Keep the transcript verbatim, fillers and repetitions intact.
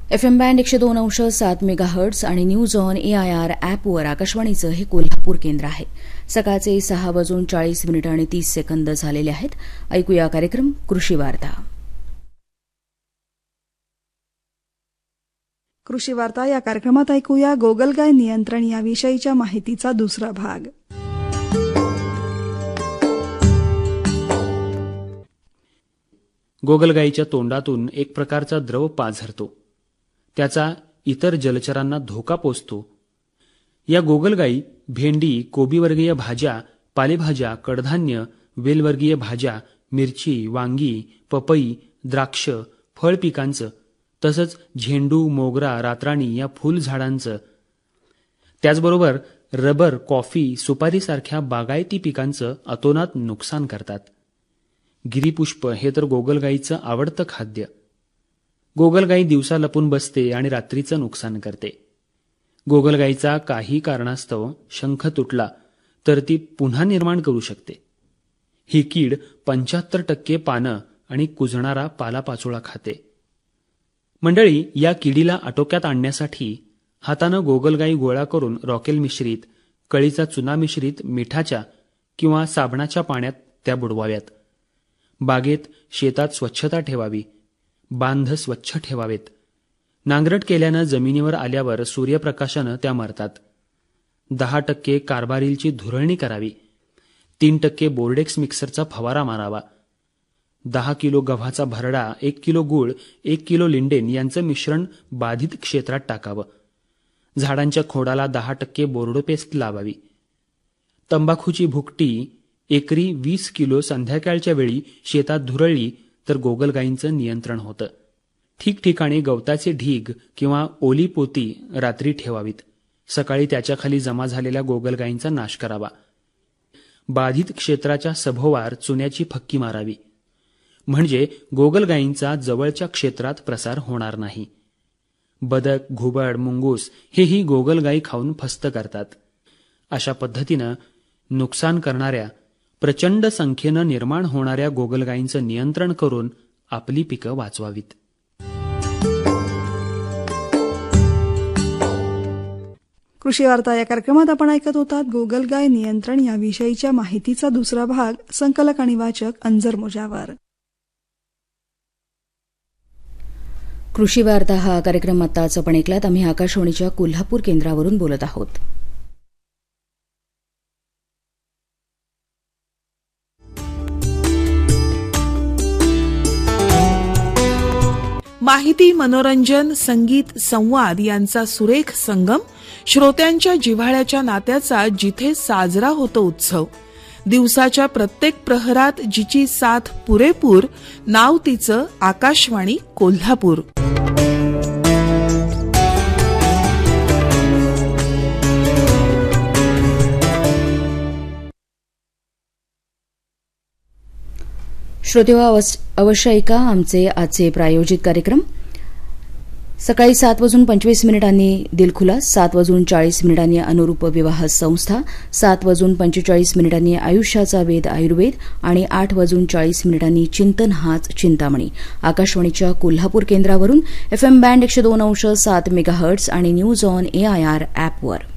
F M band एकशे दोन अंश सात मेगाहर्ट्ज आणि news on A I R ॲपवर आकाशवाणीचं हे कोल्हापूर केंद्र आहे. सकाळचे सहा वाजून चाळीस मिनिटं आणि तीस सेकंद झालेले आहेत. ऐकूया कार्यक्रम कृषी वार्ता. कृषी वार्ता या कार्यक्रमात ऐकूया गोगलगाय नियंत्रण याविषयीच्या माहितीचा दुसरा भाग. गोगलगायीच्या तोंडातून एक प्रकारचा द्रव पाझरतो. त्याचा इतर जलचरांना धोका पोचतो. या गोगलगायी भेंडी, कोबीवर्गीय भाज्या, पालेभाज्या, कडधान्य, वेलवर्गीय भाज्या, मिरची, वांगी, पपई, द्राक्ष, फळ पिकांचं तसंच झेंडू, मोगरा, रातराणी या फुलझाडांचं, त्याचबरोबर रबर, कॉफी, सुपारीसारख्या बागायती पिकांचं अतोनात नुकसान करतात. गिरीपुष्प हे तर गोगलगायीचं आवडतं खाद्य. गोगलगायी दिवसा लपून बसते आणि रात्रीचं नुकसान करते. गोगलगायीचा काही कारणास्तव शंख तुटला तर ती पुन्हा निर्माण करू शकते. ही कीड पंच्याहत्तर टक्के पानं आणि कुजणारा पालापाचोळा खाते. मंडळी, या किडीला आटोक्यात आणण्यासाठी हातानं गोगलगायी गोळा करून रॉकेल मिश्रित, कळीचा चुना मिश्रित मिठाच्या किंवा साबणाच्या पाण्यात त्या बुडवाव्यात. बागेत, शेतात स्वच्छता ठेवावी. बांध स्वच्छ ठेवावेत. नांगरट केल्यानं जमिनीवर आल्यावर सूर्यप्रकाशानं त्या मरतात. दहा टक्के कार्बारिलची धुरळणी करावी. तीन टक्के बोर्डेक्स मिक्सरचा फवारा मारावा. दहा किलो गव्हाचा भरडा, एक किलो गूळ, एक किलो लिंडेन यांचं मिश्रण बाधित क्षेत्रात टाकावं. झाडांच्या खोडाला दहा टक्के बोर्डो पेस्ट लावावी. तंबाखूची भुकटी एकरी वीस किलो संध्याकाळच्या वेळी शेतात धुरळली तर गोगलगायींचं नियंत्रण होतं. ठिकठिकाणी गवताचे ढीग किंवा ओली पोती रात्री ठेवावीत. सकाळी त्याच्याखाली जमा झालेल्या गोगलगायींचा नाश करावा. बाधित क्षेत्राच्या सभोवार चुन्याची फक्की मारावी. म्हणजे गोगलगायींचा जवळच्या क्षेत्रात प्रसार होणार नाही. बदक, घुबड, मुंगूस हेही गोगलगायी खाऊन फस्त करतात. अशा पद्धतीनं नुकसान करणाऱ्या, प्रचंड संख्येनं निर्माण होणाऱ्या गोगलगायींचं नियंत्रण करून आपली पिकं वाचवावीत. कृषी वार्ता या कार्यक्रमात आपण ऐकत होतात गोगलगाय नियंत्रण याविषयीच्या माहितीचा दुसरा भाग. संकलक आणि वाचक अंजर मुजावर. कृषी वार्ता हा कार्यक्रम आत्ताच आपण ऐकलात. आम्ही आकाशवाणीच्या कोल्हापूर केंद्रावरून बोलत आहोत. माहिती, मनोरंजन, संगीत, संवाद यांचा सुरेख संगम, श्रोत्यांच्या जिव्हाळ्याच्या नात्याचा जिथे साजरा होतो उत्सव. दिवसाच्या प्रत्येक प्रहरात जिची साथ पुरेपूर, नाव तिचं आकाशवाणी कोल्हापूर. श्रोतेहो, अवश्य ऐका आमचे आजचे प्रायोजित कार्यक्रम. सकाळी सात वाजून पंचवीस मिनिटांनी दिलखुलास, सात वाजून चाळीस मिनिटांनी अनुरूप विवाह संस्था, सात वाजून पंचेचाळीस मिनिटांनी आयुष्याचा वेद आयुर्वेद आणि आठ वाजून चाळीस मिनिटांनी चिंतन हाच चिंतामणी. आकाशवाणीच्या कोल्हापूर केंद्रावरून एफ एम बँड एकशे दोन अंश सात मेगाहर्ट्ज आणि news on A I R ॲपवर.